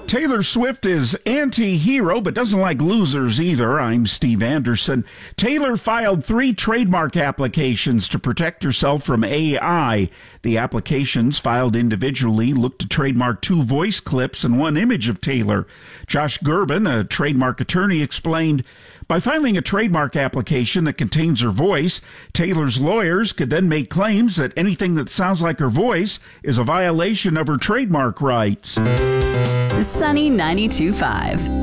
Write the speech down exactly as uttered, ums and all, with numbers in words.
Taylor Swift is anti-hero, but doesn't like losers either. I'm Steve Anderson. Taylor filed three trademark applications to protect herself from A I. The applications, filed individually, look to trademark two voice clips and one image of Taylor. Josh Gerben, a trademark attorney, explained, by filing a trademark application that contains her voice, Taylor's lawyers could then make claims that anything that sounds like her voice is a violation of her trademark rights. Sunny ninety-two point five.